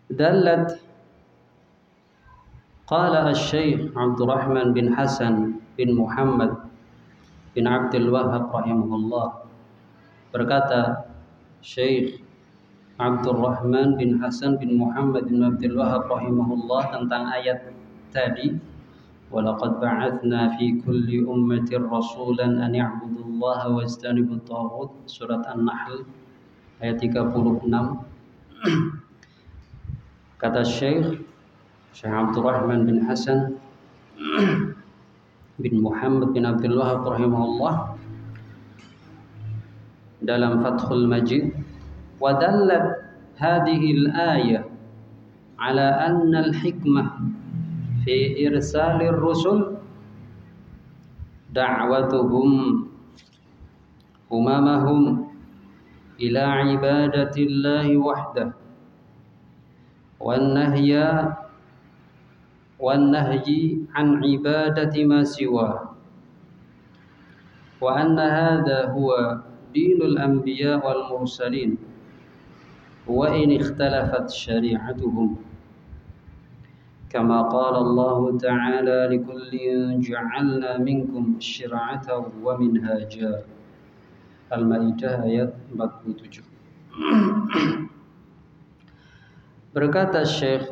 دلت قال الشيخ عبد الرحمن بن حسن بن محمد bin Abdul Wahhab rahimahullah, berkata Syekh Abdul Rahman bin Hasan bin Muhammad bin Abdul Wahhab rahimahullah tentang ayat tadi, walaqad ba'atsna fi kulli ummatin rasulan an ya'budullaha wajtanibut taghut, surat An-Nahl ayat 36. Kata Syekh Abdul Rahman bin Hasan bin Muhammad bin Abdul Wahhab rahimahullah dalam Fathul Majid, wa dallat hadhihi al-ayah ala anna al-hikmah fi irsalir rusul da'watuhum umamahum ila ibadatillahi wahdah wan nahyi an ibadati ma siwa, wa anna hadha huwa dinul anbiya wal mursalin wa in ikhtalafat syari'atuhum, kama qala Allah ta'ala likullin ja'alna minkum syir'atan wa minhaja, Al-Maidah ayat 47. Berkata Syekh,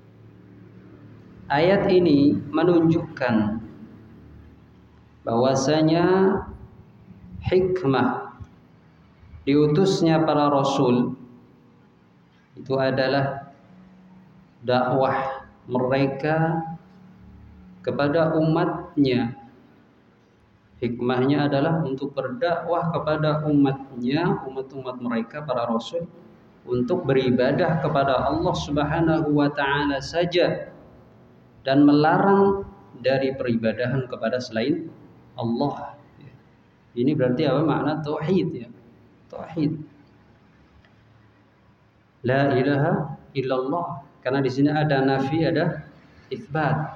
ayat ini menunjukkan bahwasanya hikmah diutusnya para rasul itu adalah dakwah mereka kepada umatnya. Hikmahnya adalah untuk berdakwah kepada umatnya, umat-umat mereka para rasul, untuk beribadah kepada Allah Subhanahu wa ta'ala saja dan melarang dari peribadahan kepada selain Allah. Ini berarti apa makna tauhid ya? Tauhid. La ilaha illallah. Karena di sini ada nafi, ada itsbat.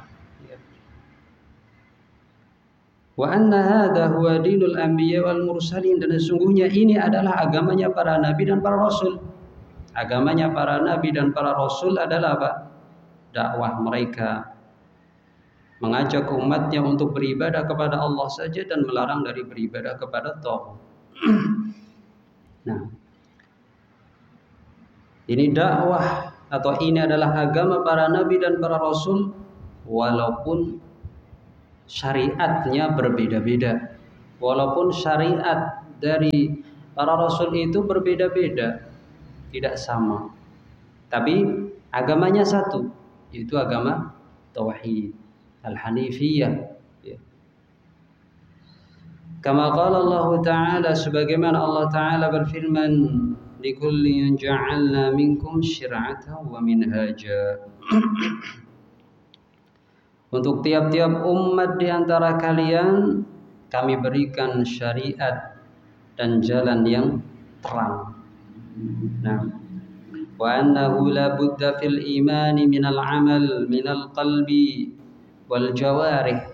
Wa anna hadha huwa dinul anbiya wal mursalin, dan sesungguhnya ini adalah agamanya para nabi dan para rasul. Agamanya para nabi dan para rasul adalah apa? Dakwah mereka mengajak umatnya untuk beribadah kepada Allah saja dan melarang dari beribadah kepada taghut. Nah, ini dakwah atau ini adalah agama para nabi dan para rasul, walaupun syariatnya berbeda-beda, walaupun syariat dari para rasul itu berbeda-beda, tidak sama, tapi agamanya satu, yaitu agama tauhid al-hanifiyah. Kama qala Allah Ta'ala, sebagaimana Allah Ta'ala berfirman, likullin ja'alna minkum syir'atan wa minhaja. Untuk tiap-tiap umat di antara kalian kami berikan syariat dan jalan yang terang. Nah, wa annahu la budda fil imani minal amal minal qalbi wal jawarih,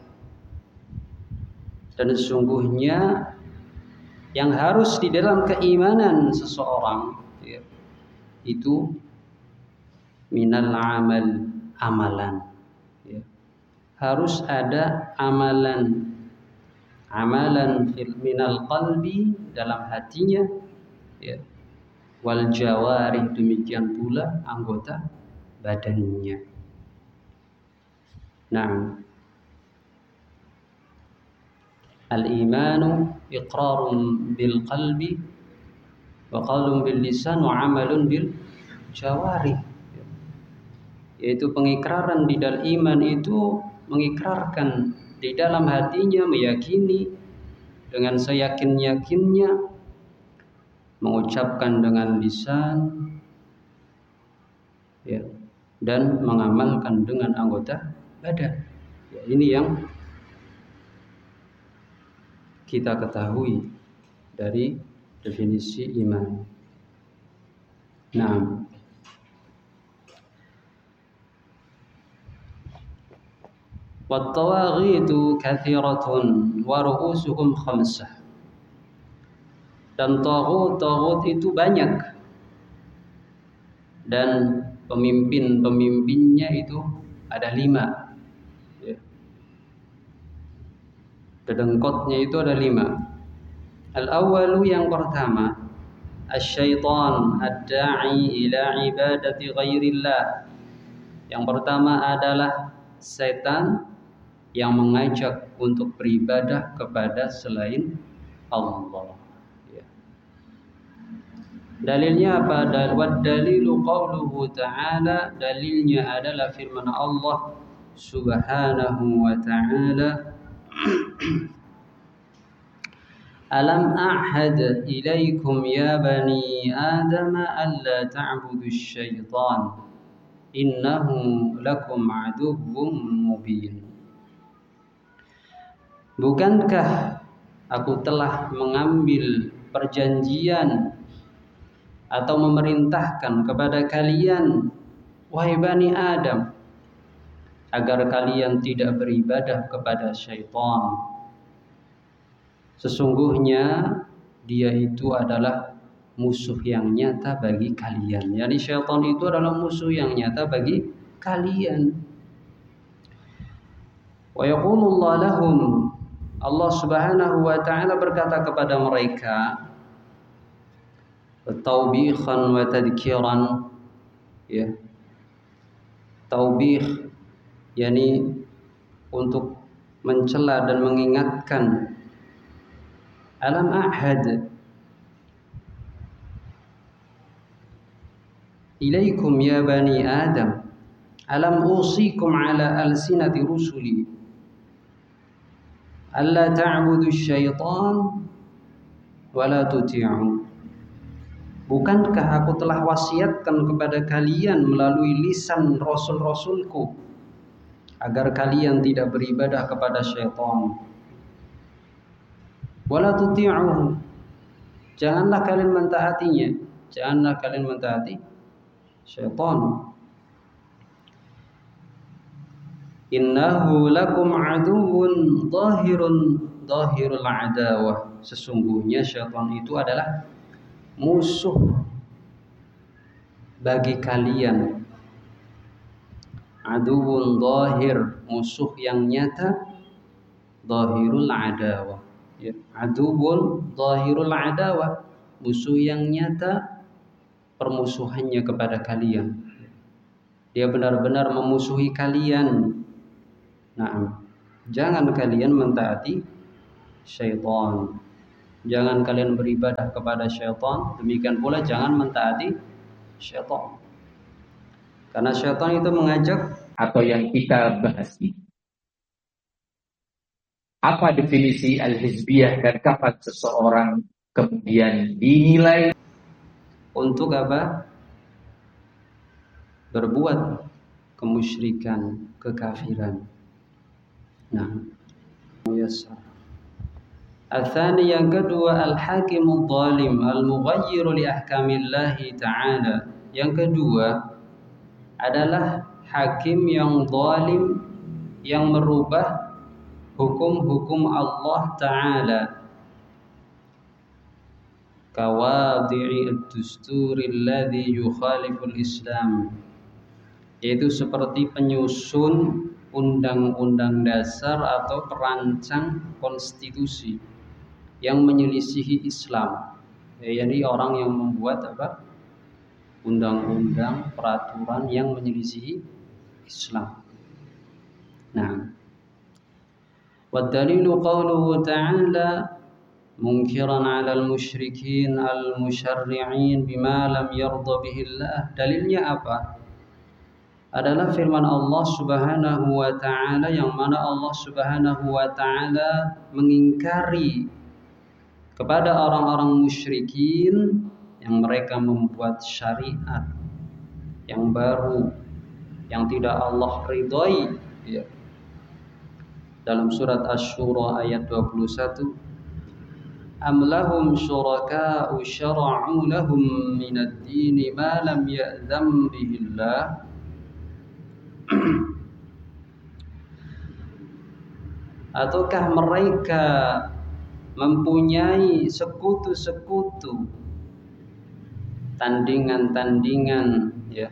dan sesungguhnya yang harus di dalam keimanan seseorang itu minal amal, amalan, harus ada amalan fil minal qalbi, dalam hatinya, wal jawarih, demikian pula anggota badannya. Nah, al-imanu iqrarun bil qalbi wa qaulun bil lisan wa amalun bil jawarih, yaitu pengikraran di dalam iman itu mengikrarkan di dalam hatinya, meyakini dengan seyakin-yakinnya, mengucapkan dengan lisan, dan mengamalkan dengan anggota badan. Ini yang kita ketahui dari definisi iman. Nah, wat-tawaghitu katsiratun wa ru'usuhum khamsah, dan taghut itu banyak, dan pemimpinnya itu ada 5. Ya. Dedengkotnya itu ada 5. Al-awwalu yang pertama, asy-syaitan ad-da'i ila ibadati ghairillah. Yang pertama adalah setan yang mengajak untuk beribadah kepada selain Allah. Ya. Dalilnya apa? Dalilu qauluhu ta'ala, dalilnya adalah firman Allah Subhanahu wa ta'ala, Alam a'had ilaikum ya bani Adam alla ta'budu syaitan innahu lakum aduwwum mubin. Bukankah aku telah mengambil perjanjian atau memerintahkan kepada kalian, wahai bani Adam, agar kalian tidak beribadah kepada syaitan. Sesungguhnya dia itu adalah musuh yang nyata bagi kalian. Yani syaitan itu adalah musuh yang nyata bagi kalian. Wa yaqulullah lahum, Allah Subhanahu wa ta'ala berkata kepada mereka, taubikhan wa tadhkiran, ya. Taubih yani untuk mencela dan mengingatkan. Alam a'had ilaikum ya bani Adam, alam usikum ala alsinati rusuli alla ta'budu syaitan wa la tuti'u. Bukankah aku telah wasiatkan kepada kalian melalui lisan rasul-rasulku agar kalian tidak beribadah kepada syaitan. Wala tuti'uhu, janganlah kalian mentaatinya, janganlah kalian mentaati syaitan. Innahu lakum aduwwun dhahirul adawah, sesungguhnya syaitan itu adalah musuh bagi kalian. Aduwwun dhahir, musuh yang nyata, dhahirul adawah. Ya, aduwwun dhahirul adawah, musuh yang nyata permusuhannya kepada kalian. Dia benar-benar memusuhi kalian. Nah, jangan kalian mentaati syaitan. Jangan kalian beribadah kepada syaitan. Demikian pula jangan mentaati syaitan. Karena syaitan itu mengajak, atau yang kita bahas ini. Apa definisi al-hizbiyah dan kapan seseorang kemudian dinilai untuk apa? Berbuat kemusyrikan, kekafiran. Nah, yasar. Al-thani, yang kedua, al-hakimul zalim al-mughayyir li ahkamillahi ta'ala. Yang kedua adalah hakim yang zalim yang merubah hukum-hukum Allah Ta'ala. Kawadi'i ad-dusturi alladhi yukhaliful Islam, yaitu seperti penyusun undang-undang dasar atau perancang konstitusi yang menyelisihi Islam. Jadi orang yang membuat apa? Undang-undang, peraturan yang menyelisihi Islam. Nah, والدليل قوله تعالى منكرا على المشركين المشرعين بما لم يرضى به الله. Dalilnya apa? Adalah firman Allah Subhanahu wa ta'ala, yang mana Allah Subhanahu wa ta'ala mengingkari kepada orang-orang musyrikin yang mereka membuat syariat yang baru yang tidak Allah ridhai, ya. Dalam surat Asy-Syura ayat 21, am lahum syuraka'u syara'u lahum minad dini ma lam ya'zam bihillah. Ataukah mereka mempunyai sekutu-sekutu tandingan-tandingan ya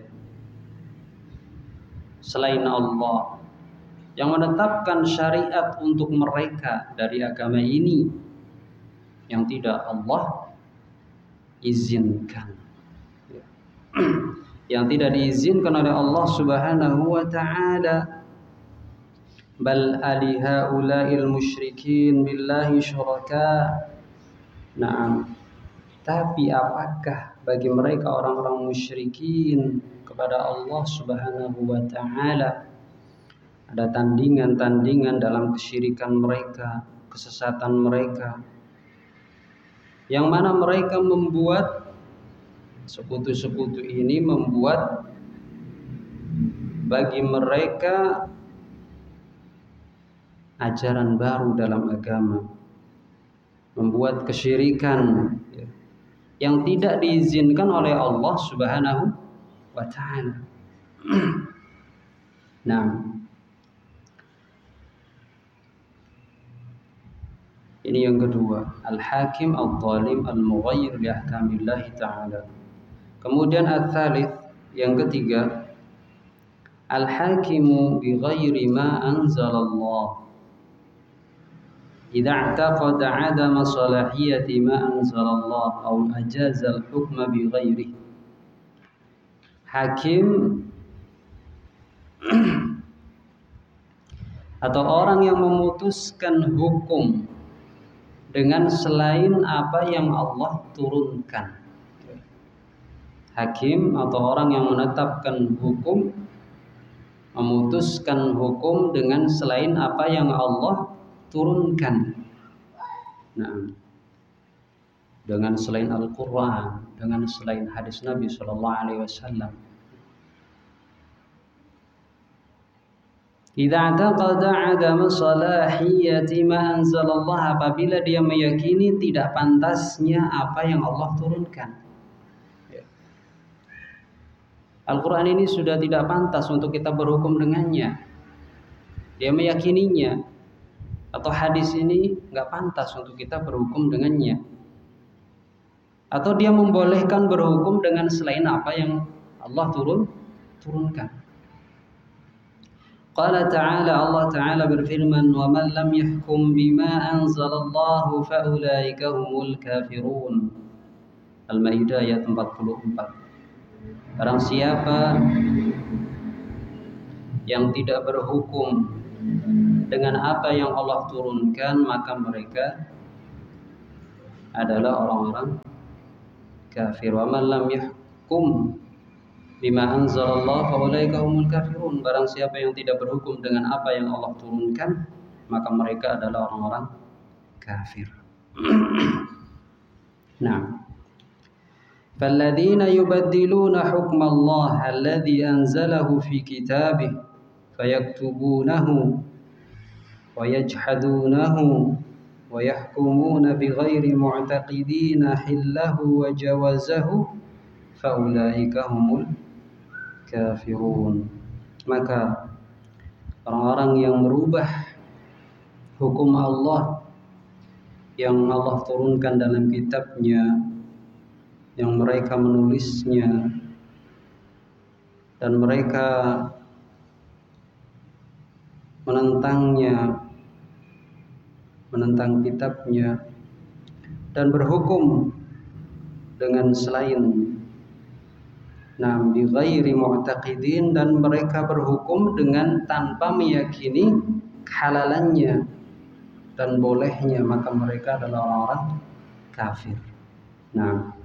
selain Allah yang menetapkan syariat untuk mereka dari agama ini yang tidak Allah izinkan ya. Yang tidak diizinkan oleh Allah Subhanahu wa taala. Bal alihaula'il musyrikin billahi syuraka. Naam. Tapi apakah bagi mereka orang-orang musyrikin kepada Allah Subhanahu wa taala ada tandingan-tandingan dalam kesyirikan mereka, kesesatan mereka, yang mana mereka membuat sekutu-sekutu ini membuat bagi mereka ajaran baru dalam agama, membuat kesyirikan yang tidak diizinkan oleh Allah Subhanahu wa taala. Nah, ini yang kedua, al-hakim al-zalim al-mughayyir li ahkamillah ta'ala. Kemudian al-thalith, yang ketiga, al-hakimu bi ghairi ma anzalallah. Idza i'taqada 'adama salahiyati ma anzalallah aw ajaza al-hukma bi ghairihi. Hakim atau orang yang memutuskan hukum dengan selain apa yang Allah turunkan. Hakim atau orang yang menetapkan hukum, memutuskan hukum dengan selain apa yang Allah turunkan. Nah, dengan selain Al-Quran, dengan selain hadis Nabi Sallallahu Alaihi Wasallam. Idza i'taqada 'adama salahiyati ma anzalallah, apabila dia meyakini tidak pantasnya apa yang Allah turunkan. Al-Quran ini sudah tidak pantas untuk kita berhukum dengannya. Dia meyakininya. Atau hadis ini nggak pantas untuk kita berhukum dengannya. Atau dia membolehkan berhukum dengan selain apa yang Allah turunkan. Qala ta'ala, Allah Ta'ala berfirman, wa man lam yahkum bima anzalallahu fa ulaika humul kafirun. Al-Maidah ayat 44. Barang siapa yang tidak berhukum dengan apa yang Allah turunkan, maka mereka adalah orang-orang kafir. Wa man lam yahkum bima anzalallah fa ulaika humul kafirun. Barang siapa yang tidak berhukum dengan apa yang Allah turunkan, maka mereka adalah orang-orang kafir. Nah, فالذين يبدلون حكم الله الذي أنزله في كتابه فيكتبونه ويجحدونه ويحكمون بغير معتقدين حله وجوازه فأولئك هم الكافرون. Maka orang-orang yang merubah hukum Allah yang Allah turunkan dalam kitabnya, yang mereka menulisnya, dan mereka menentangnya, menentang kitabnya, dan berhukum dengan selain bi ghairi mu'taqidin, dan mereka berhukum dengan tanpa meyakini kehalalannya dan bolehnya, maka mereka adalah orang kafir. Nah,